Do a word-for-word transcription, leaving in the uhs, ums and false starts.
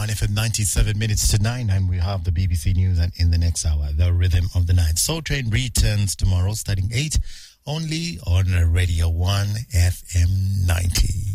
one F M, ninety-seven minutes to nine, and we have the B B C News, and in the next hour, the Rhythm of the Night. Soul Train returns tomorrow starting eight, only on Radio one F M ninety.